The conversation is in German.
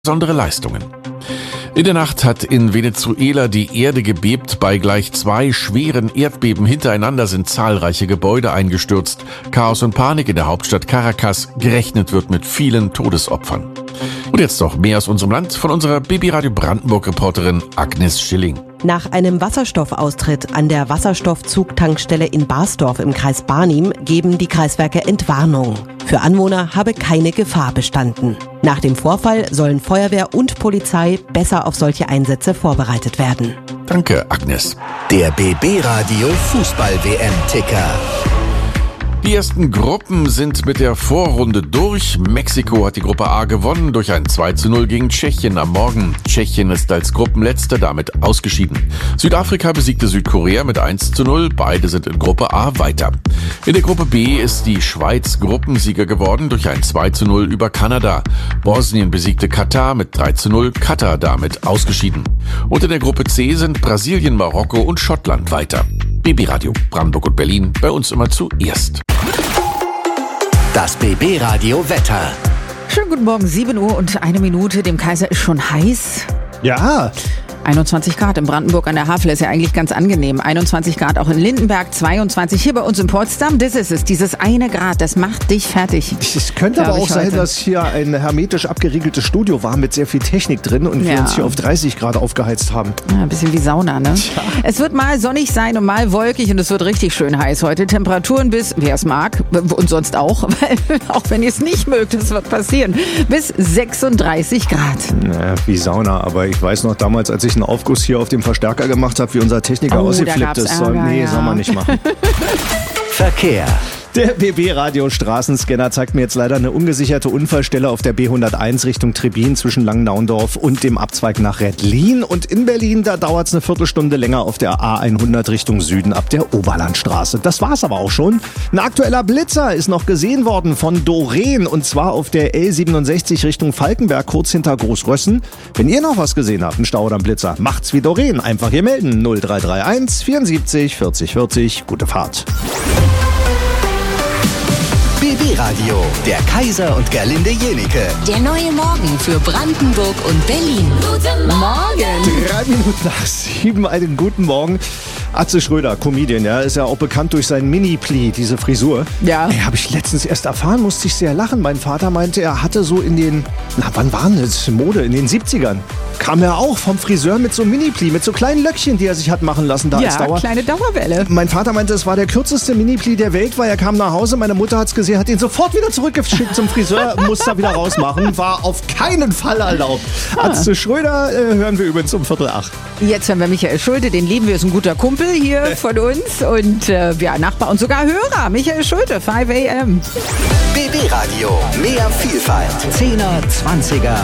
besondere Leistungen. In der Nacht hat in Venezuela die Erde gebebt. Bei gleich 2 schweren Erdbeben hintereinander sind zahlreiche Gebäude eingestürzt. Chaos und Panik in der Hauptstadt Caracas. Gerechnet wird mit vielen Todesopfern. Und jetzt noch mehr aus unserem Land von unserer BB Radio Brandenburg-Reporterin Agnes Schilling. Nach einem Wasserstoffaustritt an der Wasserstoffzugtankstelle in Barsdorf im Kreis Barnim geben die Kreiswerke Entwarnung. Für Anwohner habe keine Gefahr bestanden. Nach dem Vorfall sollen Feuerwehr und Polizei besser auf solche Einsätze vorbereitet werden. Danke, Agnes. Der BB Radio Fußball-WM-Ticker. Die ersten Gruppen sind mit der Vorrunde durch. Mexiko hat die Gruppe A gewonnen durch ein 2:0 gegen Tschechien am Morgen. Tschechien ist als Gruppenletzter damit ausgeschieden. Südafrika besiegte Südkorea mit 1:0. Beide sind in Gruppe A weiter. In der Gruppe B ist die Schweiz Gruppensieger geworden durch ein 2:0 über Kanada. Bosnien besiegte Katar mit 3:0. Katar damit ausgeschieden. Und in der Gruppe C sind Brasilien, Marokko und Schottland weiter. BB Radio Brandenburg und Berlin, bei uns immer zuerst. Das BB Radio Wetter. Schönen guten Morgen, 7 Uhr und 1 Minute. Dem Kaiser ist schon heiß. Ja. 21 Grad in Brandenburg an der Havel ist ja eigentlich ganz angenehm. 21 Grad auch in Lindenberg, 22 hier bei uns in Potsdam. Das ist es, dieses 1 Grad, das macht dich fertig. Es könnte aber auch sein, dass hier ein hermetisch abgeriegeltes Studio war mit sehr viel Technik drin und wir uns hier auf 30 Grad aufgeheizt haben. Ja, ein bisschen wie Sauna, ne? Tja. Es wird mal sonnig sein und mal wolkig und es wird richtig schön heiß heute. Temperaturen bis, wer es mag und sonst auch, weil auch wenn ihr es nicht mögt, das wird passieren, bis 36 Grad. Naja, wie Sauna, aber ich weiß noch damals, als ich einen Aufguss hier auf dem Verstärker gemacht habe, wie unser Techniker ausgeflippt ist. Soll man nicht machen. Verkehr. Der BB-Radio-Straßenscanner zeigt mir jetzt leider eine ungesicherte Unfallstelle auf der B101 Richtung Trebin zwischen Langennaundorf und dem Abzweig nach Redlin. Und in Berlin, da dauert es eine Viertelstunde länger auf der A100 Richtung Süden ab der Oberlandstraße. Das war's aber auch schon. Ein aktueller Blitzer ist noch gesehen worden von Doreen und zwar auf der L67 Richtung Falkenberg, kurz hinter Großrössen. Wenn ihr noch was gesehen habt, einen Stau oder einen Blitzer, macht's wie Doreen. Einfach hier melden. 0331 74 40 40. Gute Fahrt. BB Radio, der Kaiser und Gerlinde Jenike. Der neue Morgen für Brandenburg und Berlin. Guten Morgen. 3 Minuten nach 7, einen guten Morgen. Atze Schröder, Comedian, ja, ist ja auch bekannt durch seinen Mini-Pli, diese Frisur. Ja. Habe ich letztens erst erfahren, musste ich sehr lachen. Mein Vater meinte, er hatte so in den, wann waren das? Mode, in den 70ern. Kam er auch vom Friseur mit so einem Mini-Pli, mit so kleinen Löckchen, die er sich hat machen lassen da als Dauer. Ja, kleine Dauerwelle. Mein Vater meinte, es war der kürzeste Mini-Pli der Welt, weil er kam nach Hause, meine Mutter hat's gesehen, hat ihn sofort wieder zurückgeschickt zum Friseur, musste er wieder rausmachen, war auf keinen Fall erlaubt. Atze Schröder hören wir übrigens um 7:45. Jetzt hören wir Michael Schulte, den lieben wir, ist ein guter Kumpel hier von uns und Nachbar und sogar Hörer. Michael Schulte, 5 AM. BB Radio, mehr Vielfalt. 10er, 20er.